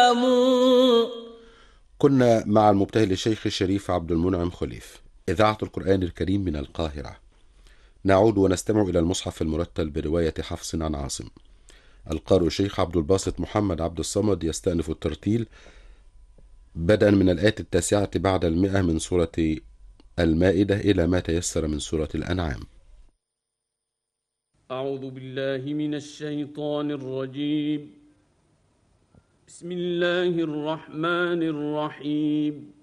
يعلمون. كنا مع المبتهل الشيخ الشريف عبد المنعم خليف، إذاعة القرآن الكريم من القاهرة. نعود ونستمع إلى المصحف المرتل برواية حفص عن عاصم. القارئ الشيخ عبد الباسط محمد عبد الصمد يستأنف الترتيل بدءا من الآية 9 بعد 100 من سورة المائدة إلى ما تيسر من سورة الأنعام. أعوذ بالله من الشيطان الرجيم. بسم الله الرحمن الرحيم.